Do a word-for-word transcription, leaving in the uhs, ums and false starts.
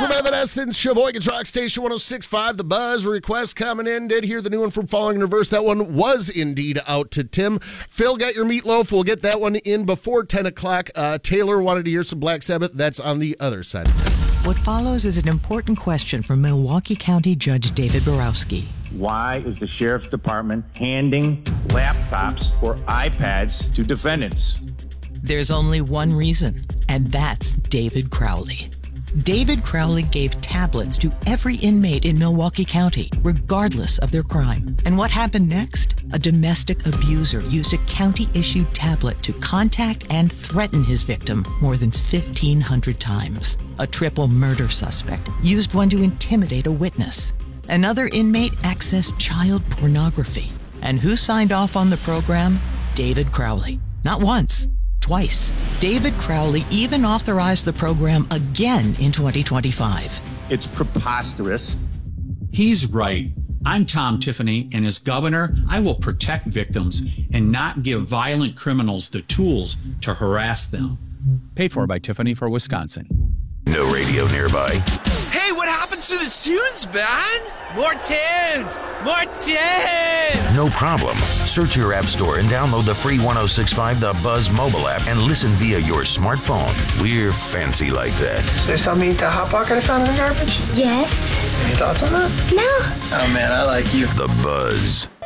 from Evanescence, Sheboygan's Rock Station one oh six point five. The Buzz request coming in. Did hear the new one from Falling in Reverse. That one was indeed out to Tim. Phil got your Meatloaf. We'll get that one in before ten o'clock. Uh, Taylor wanted to hear some Black Sabbath. That's on the other side of ten. What follows is an important question from Milwaukee County Judge David Borowski. Why is the Sheriff's Department handing laptops or iPads to defendants? There's only one reason, and that's David Crowley. David Crowley gave tablets to every inmate in Milwaukee County, regardless of their crime. And what happened next? A domestic abuser used a county-issued tablet to contact and threaten his victim more than fifteen hundred times. A triple murder suspect used one to intimidate a witness. Another inmate accessed child pornography. And who signed off on the program? David Crowley. Not once. Twice. David Crowley even authorized the program again in twenty twenty-five. It's preposterous. He's right. I'm Tom Tiffany, and as governor, I will protect victims and not give violent criminals the tools to harass them. Paid for by Tiffany for Wisconsin. No radio nearby. Hey, what happened to the tunes, man? More tunes! More tunes! No problem. Search your app store and download the free one oh six point five The Buzz mobile app and listen via your smartphone. We're fancy like that. So they saw me eat that Hot Pocket I found in the garbage? Yes. Any thoughts on that? No. Oh, man, I like you. The Buzz.